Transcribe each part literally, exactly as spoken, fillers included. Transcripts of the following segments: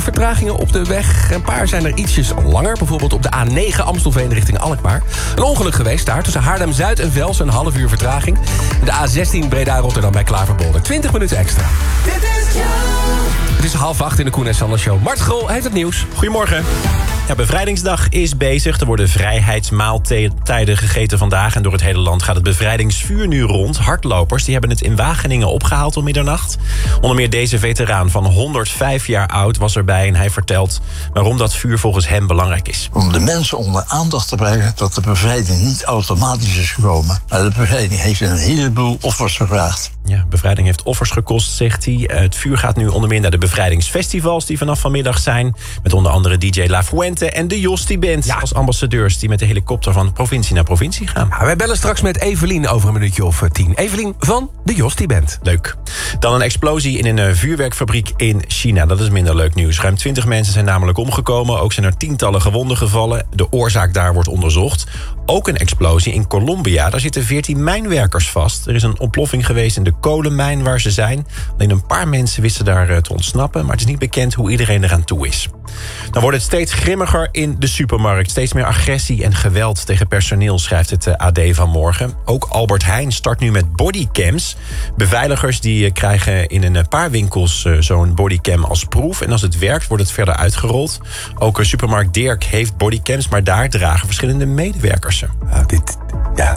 Vertragingen op de weg. Een paar zijn er ietsjes langer. Bijvoorbeeld op de A negen Amstelveen richting Alkmaar. Een ongeluk geweest daar tussen Haarlem-Zuid en Velsen. Een half uur vertraging. De A zestien Breda-Rotterdam bij Klaverbolder. twintig minuten extra. Dit is jou. Het is half acht in de Koen en Sander Show. Mart Grol heeft het nieuws. Goedemorgen. Ja, Bevrijdingsdag is bezig. Er worden vrijheidsmaaltijden gegeten vandaag. En door het hele land gaat het bevrijdingsvuur nu rond. Hardlopers die hebben het in Wageningen opgehaald om middernacht. Onder meer deze veteraan van honderdvijf jaar oud was erbij. En hij vertelt waarom dat vuur volgens hem belangrijk is. Om de mensen onder aandacht te brengen dat de bevrijding niet automatisch is gekomen. Maar de bevrijding heeft een heleboel offers gevraagd. Ja, bevrijding heeft offers gekost, zegt hij. Het vuur gaat nu onder meer naar de bevrijdingsfestivals die vanaf vanmiddag zijn. Met onder andere D J La Fuente en de Jostie Band. Ja. Als ambassadeurs die met de helikopter van provincie naar provincie gaan. Ja, wij bellen straks met Evelien over een minuutje of tien. Evelien van de Jostie Band. Leuk. Dan een explosie in een vuurwerkfabriek in China. Dat is minder leuk nieuws. Ruim twintig mensen zijn namelijk omgekomen. Ook zijn er tientallen gewonden gevallen. De oorzaak daar wordt onderzocht. Ook een explosie in Colombia. Daar zitten veertien mijnwerkers vast. Er is een ontploffing geweest in de kolenmijn waar ze zijn. Alleen een paar mensen wisten daar te ontsnappen. Maar het is niet bekend hoe iedereen eraan toe is. Dan wordt het steeds grimmiger in de supermarkt. Steeds meer agressie en geweld tegen personeel, schrijft het A D vanmorgen. Ook Albert Heijn start nu met bodycams. Beveiligers die krijgen in een paar winkels zo'n bodycam als proef. En als het werkt, wordt het verder uitgerold. Ook supermarkt Dirk heeft bodycams, maar daar dragen verschillende medewerkers ze. Uh, dit, ja...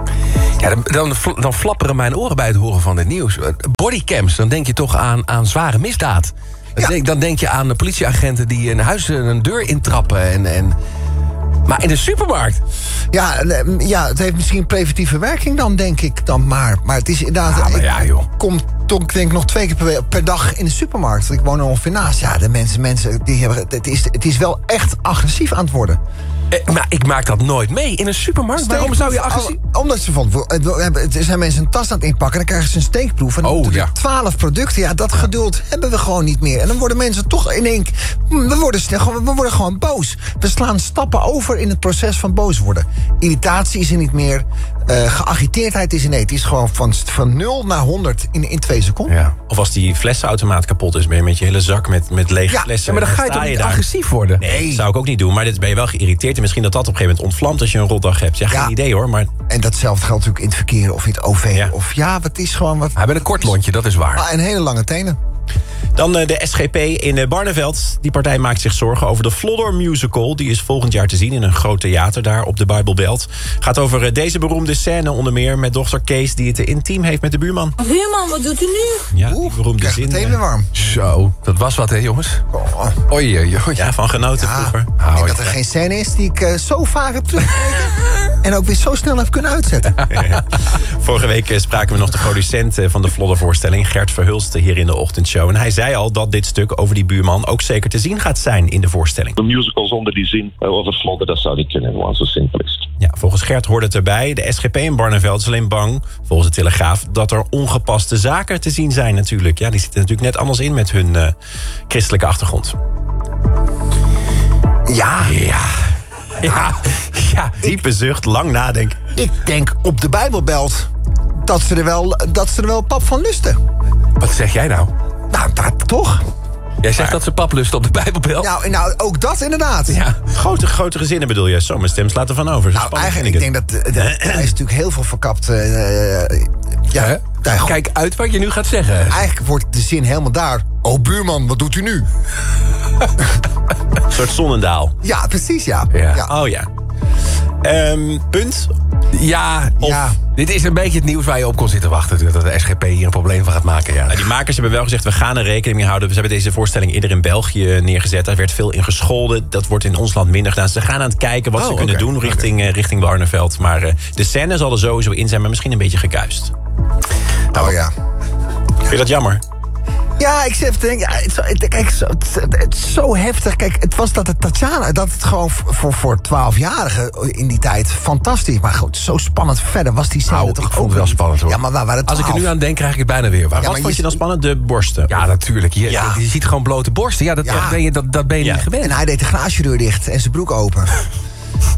Ja, dan, dan, dan flapperen mijn oren bij het horen van dit nieuws. Bodycams, dan denk je toch aan, aan zware misdaad. Dan, ja. denk, dan denk je aan de politieagenten die een huis een deur intrappen. En, en... Maar in de supermarkt? Ja, ja, het heeft misschien preventieve werking dan, denk ik dan maar. Maar het is inderdaad... Ja, maar ja, joh. Ik kom toch, denk ik, nog twee keer per, per dag in de supermarkt. Ik woon er ongeveer naast. Ja, de mensen, mensen die hebben, het, is, het is wel echt agressief aan het worden. Eh, maar ik maak dat nooit mee in een supermarkt. Steekproef, waarom zou je agressief... Omdat ze van... Er zijn mensen een tas aan het inpakken... en dan krijgen ze een steekproef. En oh, ja. twaalf producten. Ja, dat geduld hebben we gewoon niet meer. En dan worden mensen toch in één... We worden, we worden gewoon boos. We slaan stappen over in het proces van boos worden. Irritatie is er niet meer. Uh, geagiteerdheid is er niet. Het is gewoon van, van nul naar honderd in, in twee seconden. Ja. Of als die flessenautomaat kapot is... ben je met je hele zak met, met lege ja, flessen... Ja, maar dan ga je toch niet agressief worden? Nee, dat zou ik ook niet doen. Maar dit ben je wel geïrriteerd. En misschien dat dat op een gegeven moment ontvlamt als je een rotdag hebt. Ja, geen ja. idee hoor. Maar... En datzelfde geldt natuurlijk in het verkeer of in het O V. Ja, of ja wat is gewoon wat... Hij bent een kort lontje, dat is waar. Ah, en hele lange tenen. Dan de S G P in Barneveld. Die partij maakt zich zorgen over de Vlodder Musical. Die is volgend jaar te zien in een groot theater daar op de Bijbelbelt. Gaat over deze beroemde scène onder meer met dochter Kees... die het intiem heeft met de buurman. Buurman, wat doet u nu? Ja, die beroemde zin. Meteen weer warm. Zo, dat was wat hè jongens. Oh. Oei, oei, oei. Ja, van genoten ja, vroeger. Oh, en dat er ja. geen scène is die ik uh, zo vaak heb teruggekeken... en ook weer zo snel heb kunnen uitzetten. Ja. Vorige week spraken we nog de producent van de Vlodder-voorstelling... Gert Verhulst hier in de ochtendshow. En hij zei al dat dit stuk over die buurman ook zeker te zien gaat zijn in de voorstelling. De musical zonder die zin over Vlodder, dat zou niet kunnen. Gewoon zo simpel is het. Ja, volgens Gert hoort het erbij. De S G P in Barneveld is alleen bang, volgens de Telegraaf... dat er ongepaste zaken te zien zijn natuurlijk. Ja, die zitten natuurlijk net anders in met hun uh, christelijke achtergrond. Ja, ja. Ja, ja, diepe ik, zucht, lang nadenken. Ik denk op de Bijbelbelt dat ze er wel, dat ze er wel pap van lusten. Wat zeg jij nou? Nou, dat toch? Jij zegt maar, dat ze pap lusten op de Bijbelbelt? Nou, nou, ook dat inderdaad. Ja, grote, grote gezinnen bedoel je. Zo, mijn stem slaat er van over. Zo nou, eigenlijk, ik, ik denk dat... Er is natuurlijk heel veel verkapt... Uh, ja, daar, kijk uit wat je nu gaat zeggen. Eigenlijk wordt de zin helemaal daar. Oh, buurman, wat doet u nu? Een soort Zonnendaal. Ja, precies, ja. ja. ja. Oh ja. Um, punt? Ja, of, ja, dit is een beetje het nieuws waar je op kon zitten wachten... dat de S G P hier een probleem van gaat maken. Ja. Nou, die makers hebben wel gezegd, we gaan er rekening mee houden. Ze hebben deze voorstelling eerder in België neergezet. Daar werd veel in gescholden. Dat wordt in ons land minder gedaan. Ze gaan aan het kijken wat oh, ze kunnen okay. doen richting, okay. uh, richting Barneveld. Maar uh, de scène zal er sowieso in zijn, maar misschien een beetje gekuist. Oh ja. Vind je dat jammer? Ja, ik zit even te denken, ja, het, kijk, het, het is zo heftig. Kijk, het was dat het Tatjana, dat het gewoon voor, voor twaalfjarigen in die tijd fantastisch. Maar goed, zo spannend verder was die scène nou, toch ik ook vond het wel spannend hoor. Ja, maar waar, waar het Als ik er nu aan denk, krijg ik het bijna weer. Maar ja, wat vond je dan spannend? De borsten? Ja, natuurlijk. Je, ja. je ziet gewoon blote borsten. Ja, dat, ja. dat ben je, dat, dat ben je ja. niet gewend. En hij deed de garagedeur dicht en zijn broek open.